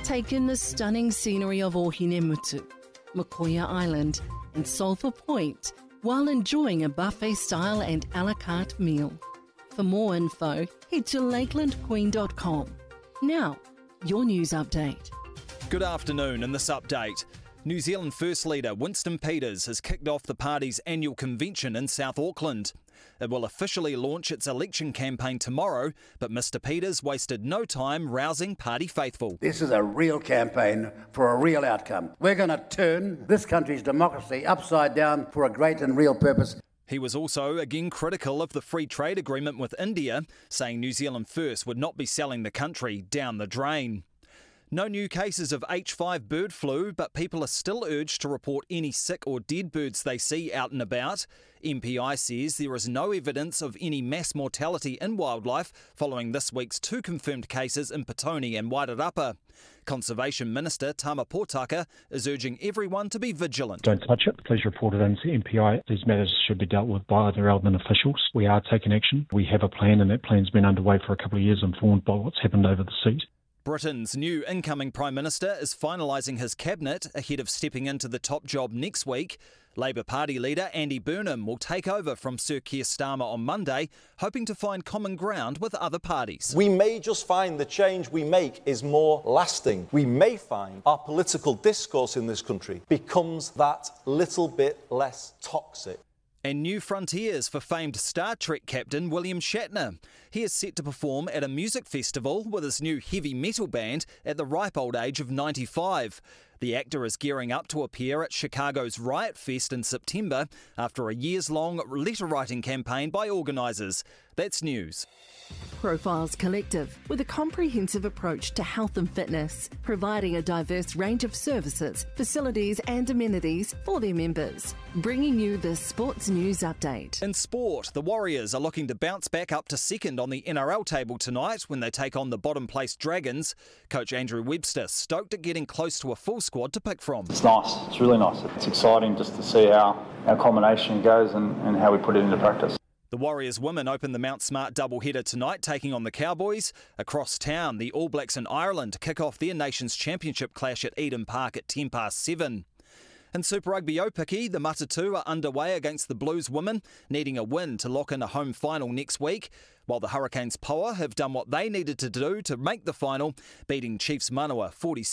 Take in the stunning scenery of Ohinemutu, Makoia Island and Sulphur Point while enjoying a buffet-style and a la carte meal. For more info, head to lakelandqueen.com. Now, your news update. Good afternoon. In this update, New Zealand First Leader Winston Peters has kicked off the party's annual convention in South Auckland. It will officially launch its election campaign tomorrow, but Mr Peters wasted no time rousing party faithful. This is a real campaign for a real outcome. We're going to turn this country's democracy upside down for a great and real purpose. He was also again critical of the free trade agreement with India, saying New Zealand First would not be selling the country down the drain. No new cases of H5 bird flu, but people are still urged to report any sick or dead birds they see out and about. MPI says there is no evidence of any mass mortality in wildlife following this week's 2 confirmed cases in Petone and Wairarapa. Conservation Minister Tama Potaka is urging everyone to be vigilant. Don't touch it. Please report it into MPI. These matters should be dealt with by the relevant officials. We are taking action. We have a plan, and that plan's been underway for a couple of years, informed by what's happened over the seas. Britain's new incoming Prime Minister is finalising his cabinet ahead of stepping into the top job next week. Labour Party leader Andy Burnham will take over from Sir Keir Starmer on Monday, hoping to find common ground with other parties. We may just find the change we make is more lasting. We may find our political discourse in this country becomes that little bit less toxic. And new frontiers for famed Star Trek captain William Shatner. He is set to perform at a music festival with his new heavy metal band at the ripe old age of 95. The actor is gearing up to appear at Chicago's Riot Fest in September after a years-long letter-writing campaign by organisers. That's news. Profiles Collective, with a comprehensive approach to health and fitness, providing a diverse range of services, facilities and amenities for their members. Bringing you the sports news update. In sport, the Warriors are looking to bounce back up to second on the NRL table tonight when they take on the bottom-placed Dragons. Coach Andrew Webster stoked at getting close to a full squad to pick from. It's nice. It's really nice. It's exciting just to see how our combination goes and how we put it into practice. The Warriors women open the Mount Smart doubleheader tonight, taking on the Cowboys. Across town, the All Blacks in Ireland kick off their Nations Championship clash at Eden Park at 7:10. In Super Rugby Aupiki, the Matatu are underway against the Blues women, needing a win to lock in a home final next week, while the Hurricanes Poa have done what they needed to do to make the final, beating Chiefs Manawa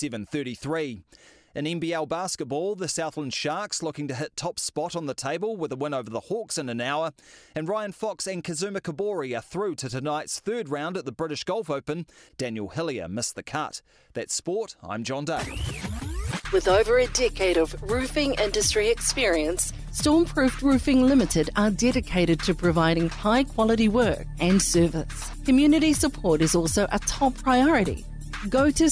47-33. In NBL basketball, the Southland Sharks looking to hit top spot on the table with a win over the Hawks in an hour. And Ryan Fox and Kazuma Kobori are through to tonight's third round at the British Golf Open. Daniel Hillier missed the cut. That's sport. I'm John Day. With over a decade of roofing industry experience, Stormproofed Roofing Limited are dedicated to providing high-quality work and service. Community support is also a top priority. Go to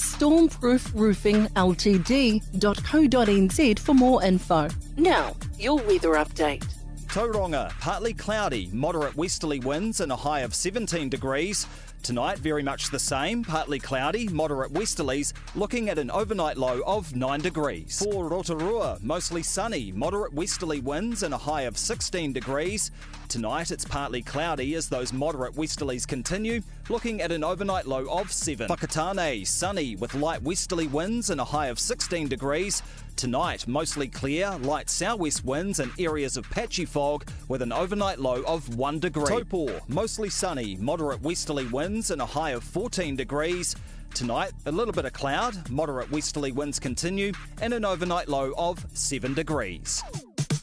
stormproofroofingltd.co.nz for more info. Now, your weather update. Tauranga, partly cloudy, moderate westerly winds and a high of 17 degrees. Tonight, very much the same, partly cloudy, moderate westerlies, looking at an overnight low of 9 degrees. For Rotorua, mostly sunny, moderate westerly winds and a high of 16 degrees. Tonight, it's partly cloudy as those moderate westerlies continue, looking at an overnight low of 7. Whakatane, sunny with light westerly winds and a high of 16 degrees. Tonight, mostly clear, light southwest winds and areas of patchy fog with an overnight low of 1 degree. Taupo, mostly sunny, moderate westerly winds and a high of 14 degrees. Tonight, a little bit of cloud, moderate westerly winds continue and an overnight low of 7 degrees.